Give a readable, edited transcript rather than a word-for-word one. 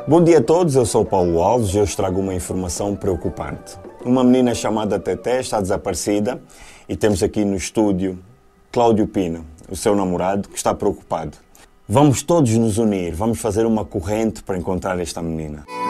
Bom dia a todos, eu sou o Paulo Alves e hoje trago uma informação preocupante. Uma menina chamada Teté está desaparecida e temos aqui no estúdio Cláudio Pina, o seu namorado, que está preocupado. Vamos todos nos unir, vamos fazer uma corrente para encontrar esta menina.